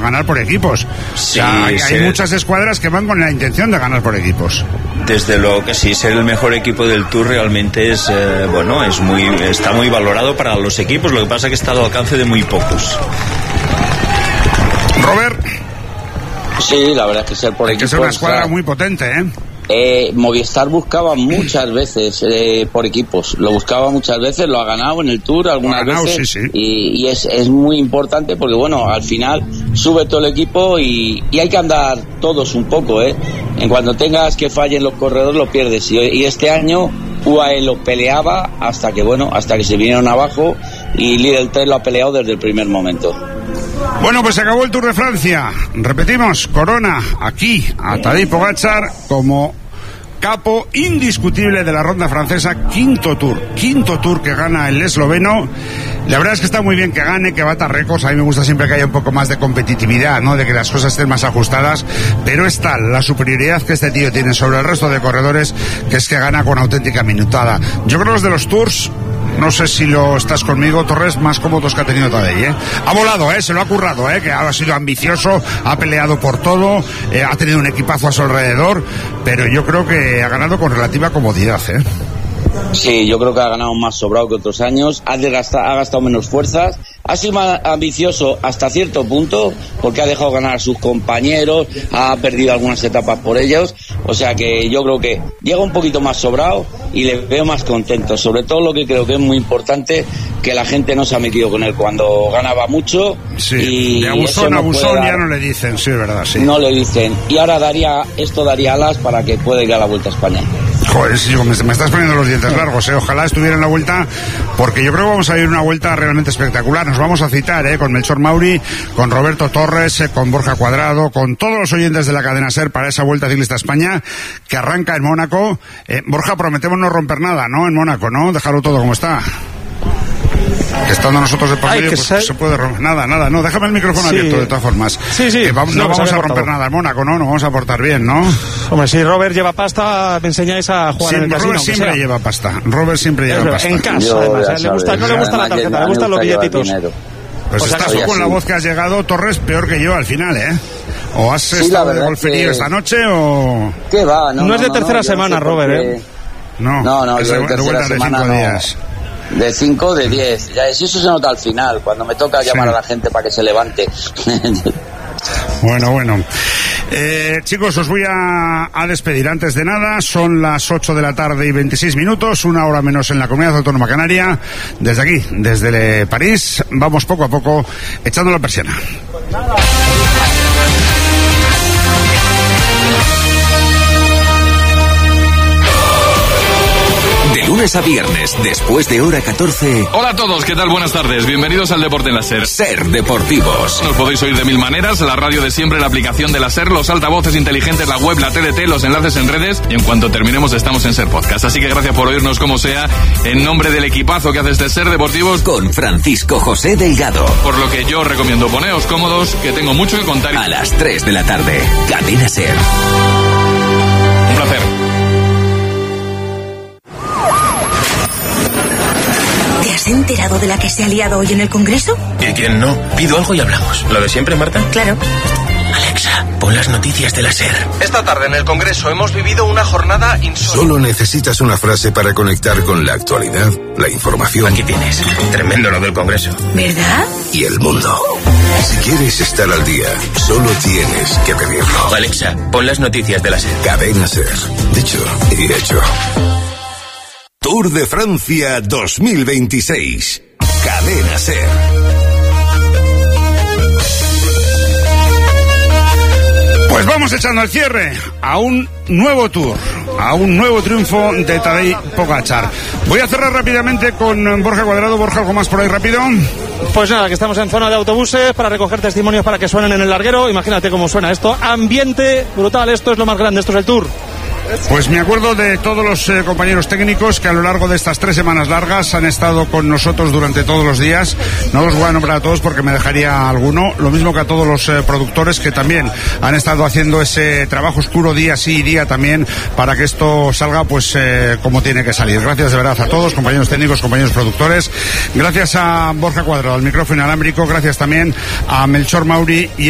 ganar por equipos. Sí, o sea, hay muchas escuadras que van con la intención de ganar por equipos. Desde luego que sí, ser el mejor equipo del Tour realmente es, está muy valorado para los equipos, lo que pasa es que está al alcance de muy pocos. Robert. Sí, la verdad es que ser por equipos... que ser una escuadra muy potente, Movistar buscaba muchas veces por equipos, lo buscaba muchas veces, lo ha ganado en el Tour algunas veces, sí. Y es muy importante porque bueno, al final sube todo el equipo y hay que andar todos un poco, en cuanto tengas que fallen los corredores lo pierdes, y este año UAE lo peleaba hasta que se vinieron abajo, y Lidl 3 lo ha peleado desde el primer momento. Bueno, pues se acabó el Tour de Francia. Repetimos, corona aquí a Tadej Pogačar como capo indiscutible de la ronda francesa, quinto tour que gana el esloveno. La verdad es que está muy bien que gane, que bata récords. A mí me gusta siempre que haya un poco más de competitividad, ¿no? De que las cosas estén más ajustadas, pero es tal la superioridad que este tío tiene sobre el resto de corredores, que es que gana con auténtica minutada. Yo creo que los de los Tours, no sé si lo estás conmigo, Torres, más cómodos que ha tenido Tadej, Ha volado, se lo ha currado, que ha sido ambicioso, ha peleado por todo, ha tenido un equipazo a su alrededor, pero yo creo que ha ganado con relativa comodidad, Sí, yo creo que ha ganado más sobrado que otros años, ha gastado menos fuerzas, ha sido más ambicioso hasta cierto punto, porque ha dejado ganar a sus compañeros, ha perdido algunas etapas por ellos, o sea que yo creo que llega un poquito más sobrado y le veo más contento, sobre todo lo que creo que es muy importante, que la gente no se ha metido con él cuando ganaba mucho. Sí, y de abusón ya no le dicen, sí, es verdad, sí. No le dicen, y ahora daría alas para que pueda ir a la Vuelta a España. Joder, sí, me estás poniendo los dientes largos, ojalá estuviera en la Vuelta, porque yo creo que vamos a ir una Vuelta realmente espectacular. Nos vamos a citar, con Melchor Mauri, con Roberto Torres, con Borja Cuadrado, con todos los oyentes de la cadena SER para esa Vuelta Ciclista a España que arranca en Mónaco. Borja, prometemos no romper nada, ¿no? En Mónaco, ¿no? Dejarlo todo como está. Que estando nosotros de por medio, pues se puede romper. Nada, no, déjame el micrófono abierto de todas formas. Sí. No vamos a romper nada en Mónaco, ¿no? Nos vamos a portar bien, ¿no? Hombre, si Robert lleva pasta, me enseñáis a jugar en el casino. Robert siempre lleva pasta. En casa, además. No le gusta la tarjeta, le gustan los billetitos. Pues estás tú con la voz que has llegado, Torres, peor que yo al final, ¿O has estado de golferillo esta noche o...? ¿Qué va? No es de tercera semana, Robert, No, es de vuelta de 5 días. De 5, de 10. Ya, si eso se nota al final, cuando me toca llamar a la gente para que se levante. Bueno. Chicos, os voy a despedir. Antes de nada, son las 8 de la tarde y 26 minutos, una hora menos en la Comunidad Autónoma Canaria. Desde aquí, desde París, vamos poco a poco echando la persiana. De lunes a viernes, después de hora 14. Hola a todos, ¿qué tal? Buenas tardes. Bienvenidos al Deporte en la SER. SER Deportivos. Nos podéis oír de mil maneras, la radio de siempre, la aplicación de la SER, los altavoces inteligentes, la web, la TDT, los enlaces en redes, y en cuanto terminemos estamos en SER Podcast. Así que gracias por oírnos como sea, en nombre del equipazo que hace este SER Deportivos. Con Francisco José Delgado. Por lo que yo recomiendo, poneos cómodos, que tengo mucho que contar. A las 3 de la tarde, Cadena SER. Un placer. ¿Te has enterado de la que se ha liado hoy en el Congreso? ¿Y quién no? Pido algo y hablamos. ¿Lo de siempre, Marta? Claro. Alexa, pon las noticias de la SER. Esta tarde en el Congreso hemos vivido una jornada insólita. Solo necesitas una frase para conectar con la actualidad, la información. Aquí tienes. Tremendo lo del Congreso. ¿Verdad? Y el mundo. Si quieres estar al día, solo tienes que pedirlo. Alexa, pon las noticias de la SER. Cadena SER. Dicho y hecho. Tour de Francia 2026. Cadena SER. Pues vamos echando el cierre a un nuevo Tour, a un nuevo triunfo de Tadej Pogačar. Voy a cerrar rápidamente con Borja Cuadrado. Borja, ¿algo más por ahí rápido? Pues nada, que estamos en zona de autobuses para recoger testimonios para que suenen en el larguero. Imagínate cómo suena esto. Ambiente brutal, esto es lo más grande, esto es el Tour. Pues me acuerdo de todos los compañeros técnicos que a lo largo de estas 3 semanas largas han estado con nosotros durante todos los días. No los voy a nombrar a todos porque me dejaría alguno. Lo mismo que a todos los productores que también han estado haciendo ese trabajo oscuro día sí y día también para que esto salga pues como tiene que salir. Gracias de verdad a todos, compañeros técnicos, compañeros productores. Gracias a Borja Cuadrado, al micrófono inalámbrico. Gracias también a Melchor Mauri y